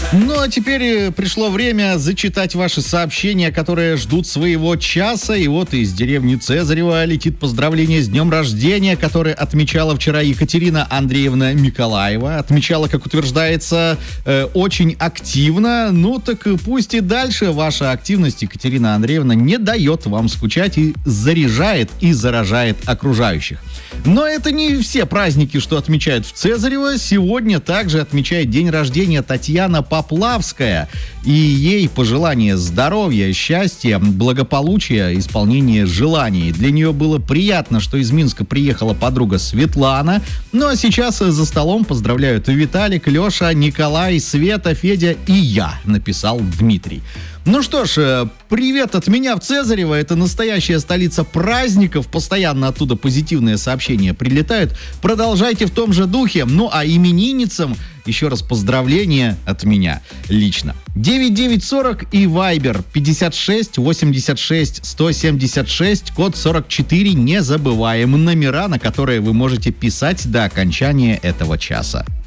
Ну, а теперь пришло время зачитать ваши сообщения, которые ждут своего часа. И вот из деревни Цезарева летит поздравление с днем рождения, которое отмечала вчера Екатерина Андреевна Миколаева. Отмечала, как утверждается, очень активно. Ну, так пусть и дальше ваша активность, Екатерина Андреевна, не дает вам скучать и заряжает и заражает окружающих. Но это не все праздники, что отмечают в Цезарево. Сегодня также отмечает день рождения Татьяна Поплавская. И ей пожелание здоровья, счастья, благополучия, исполнения желаний. Для нее было приятно, что из Минска приехала подруга Светлана. Ну а сейчас за столом поздравляют Виталик, Леша, Николай, Света, Федя и я, написал Дмитрий. Ну что ж, привет от меня в Цезарево. Это настоящая столица праздников. Постоянно оттуда позитивные сообщения прилетают. Продолжайте в том же духе. Ну а именинницам еще раз поздравления от меня лично. 9940 и Viber 56 86 176, код 44. Не забываем номера, на которые вы можете писать до окончания этого часа.